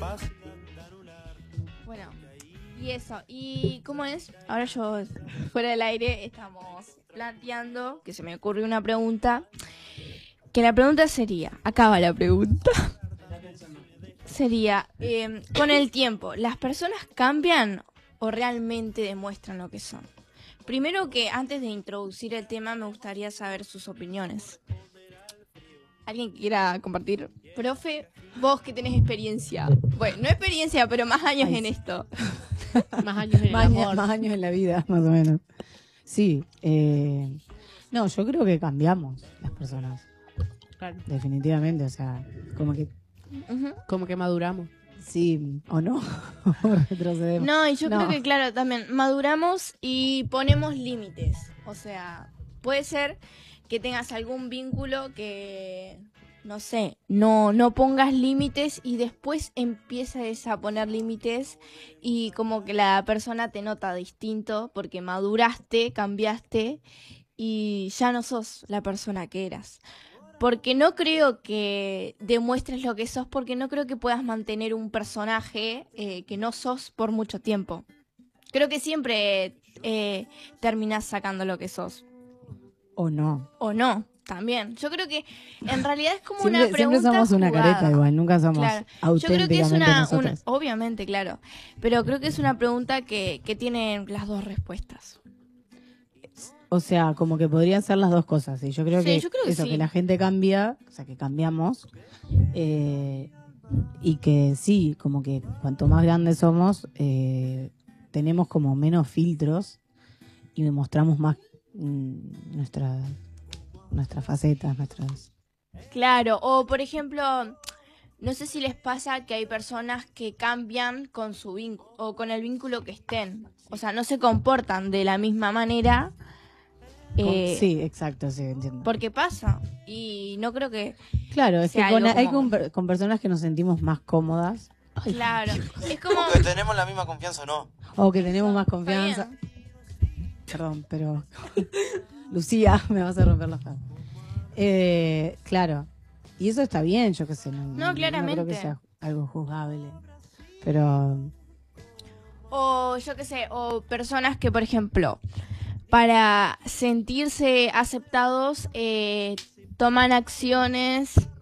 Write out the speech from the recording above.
Bueno, y eso. ¿Y cómo es? Ahora yo, fuera del aire, estamos planteando que se me ocurrió una pregunta. Que la pregunta sería, acaba la pregunta. Sería, con el tiempo, ¿las personas cambian o realmente demuestran lo que son? Primero que antes de introducir el tema me gustaría saber sus opiniones. ¿Alguien que quiera compartir? Profe, vos que tenés experiencia. Bueno, no experiencia, pero más años en esto. Más años en el amor. Más años en la vida, más o menos. Sí. No, yo creo que cambiamos las personas. Claro. Definitivamente, o sea, como que Como que maduramos. sí o no, o retrocedemos. No, y yo creo que, claro, también maduramos y ponemos límites. O sea, puede ser que tengas algún vínculo que, no sé, no pongas límites y después empieces a poner límites y como que la persona te nota distinto porque maduraste, cambiaste y ya no sos la persona que eras. Porque no creo que demuestres lo que sos, porque no creo que puedas mantener un personaje que no sos por mucho tiempo. Creo que siempre terminás sacando lo que sos. O no. O no, también. Yo creo que en realidad es como Siempre, una pregunta siempre somos una jugada. careta igual, nunca somos Claro. Yo auténticamente creo que es nosotros. obviamente, claro. Pero creo que es una pregunta que tiene las dos respuestas. O sea, como que podrían ser las dos cosas. Y yo creo Sí, que yo creo que eso, sí. que la gente cambia, o sea, que cambiamos. Y que sí, como que cuanto más grandes somos, tenemos como menos filtros y mostramos más nuestras facetas, nuestras... Claro, o por ejemplo, no sé si les pasa que hay personas que cambian con su vínculo o con el vínculo que estén. O sea, no se comportan de la misma manera. sí, exacto, sí, entiendo. Porque pasa. Y no creo que... Claro, es que sea con, algo hay como- con personas que nos sentimos más cómodas Claro. Es como... O que tenemos la misma confianza o no. o que tenemos más Está confianza. bien. Perdón, pero... Lucía, me vas a romper la fama. Claro. Y eso está bien, yo qué sé. No claramente. creo que sea algo juzgable. Pero... O yo qué sé, o personas que, por ejemplo, para sentirse aceptados, toman acciones